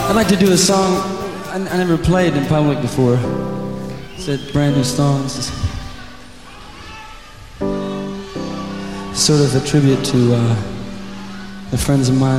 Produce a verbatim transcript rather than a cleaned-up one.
I'd like to do a song I, I never played in public before. It's a brand new song. It's just sort of a tribute to uh, the friends of mine